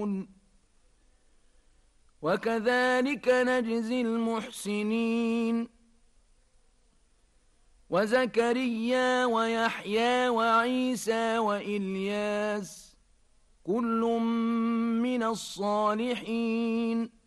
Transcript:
وكذلك نجزي المحسنين وزكريا ويحيى وعيسى وإلياس كل من الصالحين